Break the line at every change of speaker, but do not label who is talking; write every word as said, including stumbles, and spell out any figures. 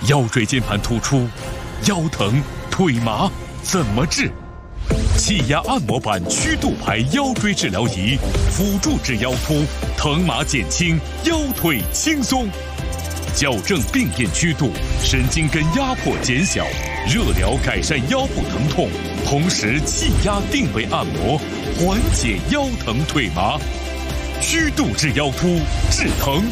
腰椎间盘突出、腰疼、腿麻怎么治？气压按摩板曲度牌腰椎治疗仪，辅助治腰突，疼麻减轻，腰腿轻松。矫正病变曲度，神经根压迫减小，热疗改善腰部疼痛，同时气压定位按摩，缓解腰疼腿麻。曲度治腰突，治疼